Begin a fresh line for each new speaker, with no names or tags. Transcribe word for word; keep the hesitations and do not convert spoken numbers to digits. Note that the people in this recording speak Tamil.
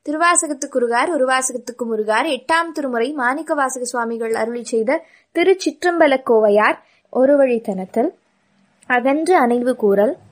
திருவாசகத்துக்குருகார் உருவாசகத்துக்கு முருகார் எட்டாம் திருமுறை மாணிக்க வாசக சுவாமிகள் அருளி செய்த திருச்சிற்றம்பல கோவையார் ஒரு வழித்தனத்தில் அகன்று அணைவு கூறல்